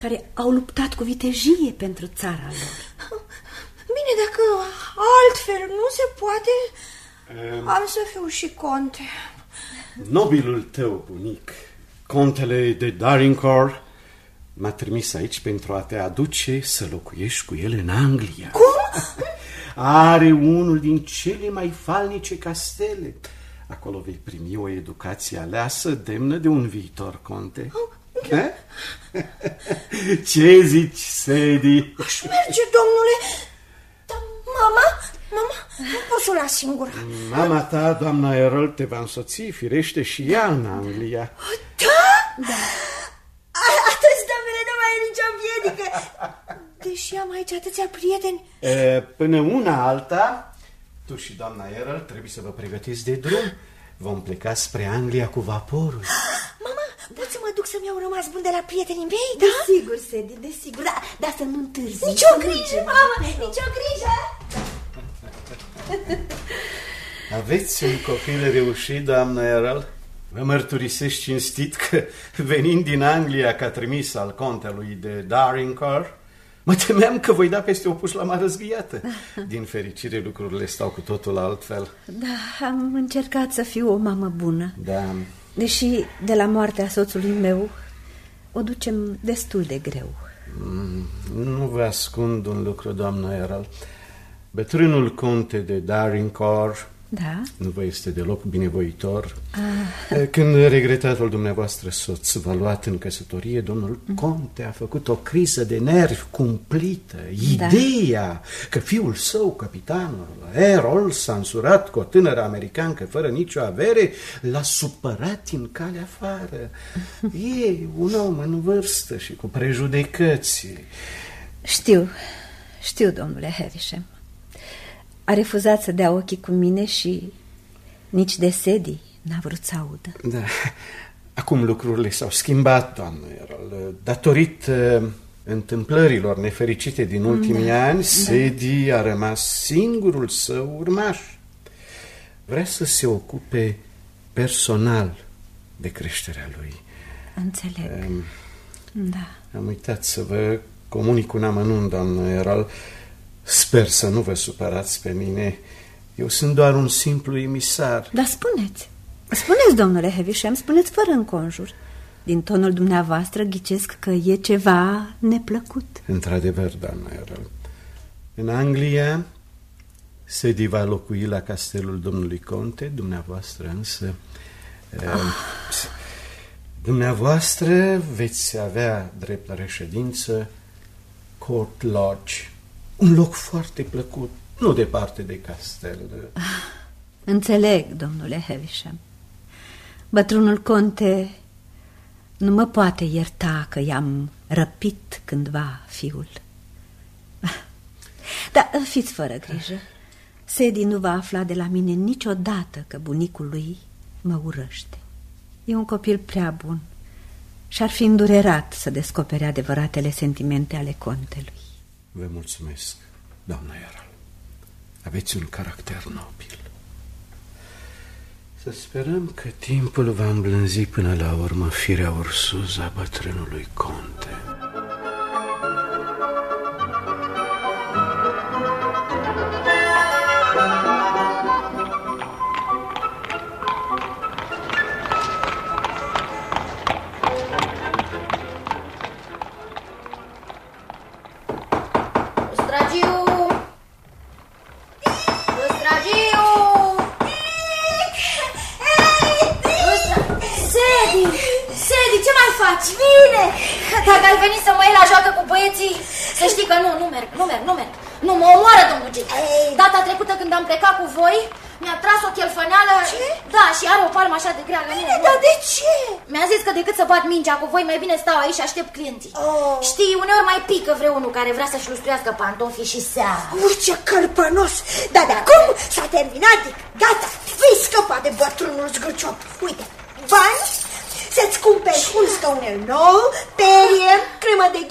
care au luptat cu vitejie pentru țara lor. Bine, dacă altfel nu se poate, am să fiu și conte. Nobilul tău bunic, contele de Dorincourt, m-a trimis aici pentru a te aduce să locuiești cu el în Anglia. Cum? Are unul din cele mai falnice castele. Acolo vei primi o educație aleasă, demnă de un viitor conte. Ce zici, Sadie? Aș merge, domnule. Dar mama, nu pot să o las singură. Mama ta, doamna Errol, te va însoți, firește, și ea în Anglia. Da? Atunci, domnule, nu mai e nicio piedică. Deși am aici atâția prieteni. Până una alta, tu și doamna Errol trebuie să vă pregătiți de drum. Vom pleca spre Anglia cu vaporul. Mama, pot să mă duc să-mi iau rămas bun de la prietenii mei, da? Desigur, Sadie, desigur, dar să nu întârzi. Nicio grijă, mama, nicio grijă. Aveți un copil reușit, doamna Errol? Vă mărturisesc cinstit că, venind din Anglia ca trimis al contelui de Dorincourt, mă temeam că voi da peste o pușlama răzbiată. Din fericire, lucrurile stau cu totul altfel. Da, am încercat să fiu o mamă bună. Da. Deși de la moartea soțului meu o ducem destul de greu. Nu vă ascund un lucru, doamna Errol. Bătrânul conte de Dorincourt nu vă este deloc binevoitor. Când regretatul dumneavoastră soț v-a luat în căsătorie, domnul conte a făcut o criză de nervi cumplită. Ideea că fiul său, capitanul Errol, s-a însurat cu o tânără americancă fără nicio avere, l-a supărat în calea afară. E un om în vârstă și cu prejudecăți. Știu, domnule Havisham. A refuzat să dea ochii cu mine și nici de Sadie n-a vrut să audă. Da, acum lucrurile s-au schimbat, doamnă Errol. Datorită întâmplărilor nefericite din ultimii ani, Sadie a rămas singurul său urmaș. Vrea să se ocupe personal de creșterea lui. Înțeleg. Am uitat să vă comunic un amănunt, doamnă Errol. Sper să nu vă supărați pe mine. Eu sunt doar un simplu emisar. Dar spuneți, domnule Havisham, spuneți fără înconjur. Din tonul dumneavoastră ghicesc că e ceva neplăcut. Într-adevăr, doamna Errol. În Anglia, Sadie va locui la castelul domnului conte, dumneavoastră însă... dumneavoastră veți avea drept la reședință Court Lodge. Un loc foarte plăcut, nu departe de castel. Înțeleg, domnule Havisham. Bătrânul conte nu mă poate ierta că i-am răpit cândva fiul. Dar fiți fără grijă. Sadie nu va afla de la mine niciodată că bunicul lui mă urăște. E un copil prea bun și ar fi îndurerat să descopere adevăratele sentimente ale contelui. Vă mulțumesc, doamna Errol. Aveți un caracter nobil. Să sperăm că timpul va îmblânzi până la urmă firea ursuză a bătrânului conte. Bine! Dacă ai venit să mă iei la joacă cu băieții, să știi că nu merg. Nu, mă omoară domnul Jake. Data trecută când am plecat cu voi, mi-a tras o chelfăneală. Ce? Da, și are o palmă așa de grea. Bine, dar de ce? Mi-a zis că decât să bat mingea cu voi, mai bine stau aici și aștept clienții. Știi, uneori mai pică vreunul care vrea să-și lustruiască pantofii și seara. Ce cărpănos! Dar de acum s-a terminat, gata, vei scăpa de bătrânul zgârciop. Uite, bani, să-ți cumperi un scaunel nou, perie, cremă de